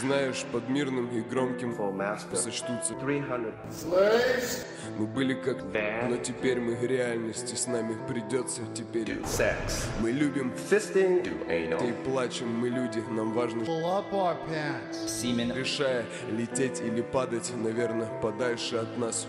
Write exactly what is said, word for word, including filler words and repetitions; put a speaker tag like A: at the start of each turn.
A: Знаешь, под мирным и громким сочтутся. Мы были как, но теперь мы в реальности. С нами придется теперь. Мы любим и плачем, мы люди, нам важно. Решая, лететь или падать, наверное, подальше от нас.